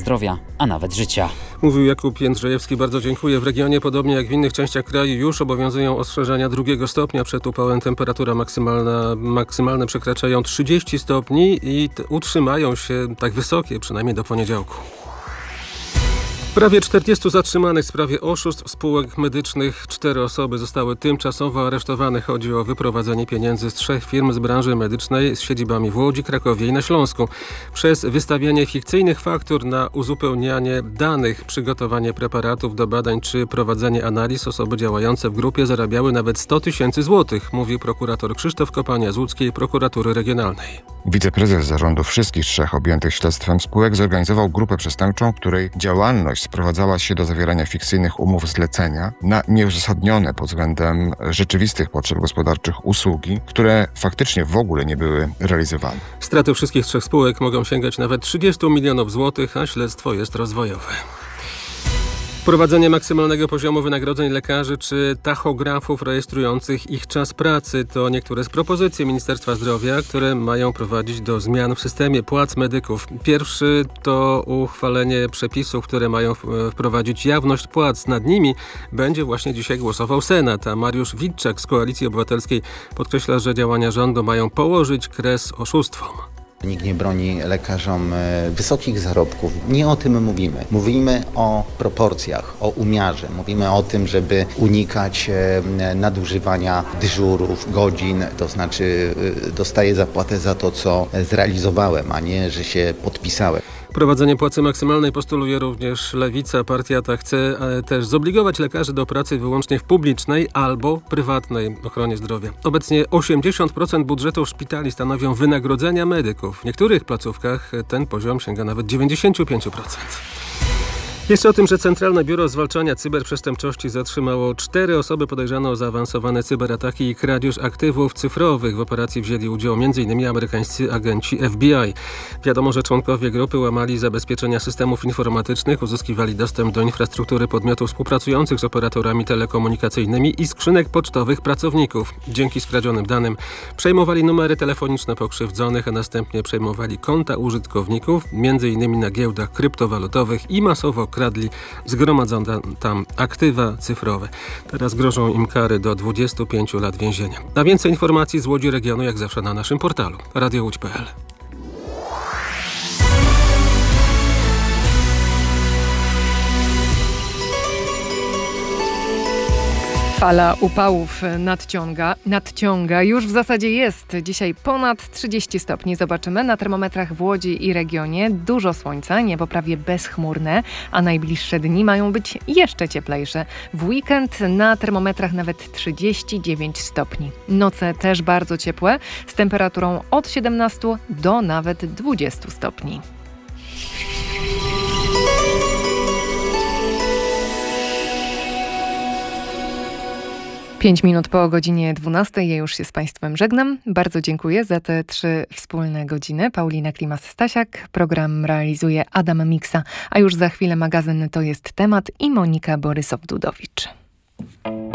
zdrowia, a nawet życia. Mówił Jakub Jędrzejewski, bardzo dziękuję. W regionie, podobnie jak w innych częściach kraju, już obowiązują ostrzeżenia 2 stopnia przed upałem. Temperatura maksymalne przekraczają 30 stopni i utrzymają się tak wysokie, przynajmniej do poniedziałku. Prawie 40 zatrzymanych w sprawie oszustw spółek medycznych. 4 osoby zostały tymczasowo aresztowane. Chodzi o wyprowadzenie pieniędzy z 3 firm z branży medycznej z siedzibami w Łodzi, Krakowie i na Śląsku. Przez wystawianie fikcyjnych faktur na uzupełnianie danych, przygotowanie preparatów do badań czy prowadzenie analiz osoby działające w grupie zarabiały nawet 100 000 złotych, mówił prokurator Krzysztof Kopania z łódzkiej prokuratury regionalnej. Wiceprezes zarządu wszystkich 3 objętych śledztwem spółek zorganizował grupę przestępczą, której działalność sprowadzała się do zawierania fikcyjnych umów zlecenia na nieuzasadnione pod względem rzeczywistych potrzeb gospodarczych usługi, które faktycznie w ogóle nie były realizowane. Straty wszystkich 3 spółek mogą sięgać nawet 30 milionów złotych, a śledztwo jest rozwojowe. Wprowadzenie maksymalnego poziomu wynagrodzeń lekarzy czy tachografów rejestrujących ich czas pracy to niektóre z propozycji Ministerstwa Zdrowia, które mają prowadzić do zmian w systemie płac medyków. Pierwszy to uchwalenie przepisów, które mają wprowadzić jawność płac. Nad nimi będzie właśnie dzisiaj głosował Senat, a Mariusz Witczak z Koalicji Obywatelskiej podkreśla, że działania rządu mają położyć kres oszustwom. Nikt nie broni lekarzom wysokich zarobków. Nie o tym mówimy. Mówimy o proporcjach, o umiarze. Mówimy o tym, żeby unikać nadużywania dyżurów, godzin. To znaczy dostaję zapłatę za to, co zrealizowałem, a nie, że się podpisałem. Wprowadzenie płacy maksymalnej postuluje również Lewica. Partia ta chce też zobligować lekarzy do pracy wyłącznie w publicznej albo prywatnej ochronie zdrowia. Obecnie 80% budżetu szpitali stanowią wynagrodzenia medyków. W niektórych placówkach ten poziom sięga nawet 95%. Jeszcze o tym, że Centralne Biuro Zwalczania Cyberprzestępczości zatrzymało 4 osoby podejrzane o zaawansowane cyberataki i kradzież aktywów cyfrowych. W operacji wzięli udział m.in. amerykańscy agenci FBI. Wiadomo, że członkowie grupy łamali zabezpieczenia systemów informatycznych, uzyskiwali dostęp do infrastruktury podmiotów współpracujących z operatorami telekomunikacyjnymi i skrzynek pocztowych pracowników. Dzięki skradzionym danym przejmowali numery telefoniczne pokrzywdzonych, a następnie przejmowali konta użytkowników, m.in. na giełdach kryptowalutowych i masowo kradli zgromadzone tam aktywa cyfrowe. Teraz grożą im kary do 25 lat więzienia. A więcej informacji z Łodzi regionu jak zawsze na naszym portalu radiołódź.pl. Fala upałów nadciąga. Już w zasadzie jest dzisiaj ponad 30 stopni. Zobaczymy na termometrach w Łodzi i regionie. Dużo słońca, niebo prawie bezchmurne, a najbliższe dni mają być jeszcze cieplejsze. W weekend na termometrach nawet 39 stopni. Noce też bardzo ciepłe, z temperaturą od 17 do nawet 20 stopni. 5 minut po godzinie 12. Ja już się z Państwem żegnam. Bardzo dziękuję za te 3 wspólne godziny. Paulina Klimas-Stasiak. Program realizuje Adam Miksa. A już za chwilę magazyn To jest temat i Monika Borysow-Dudowicz.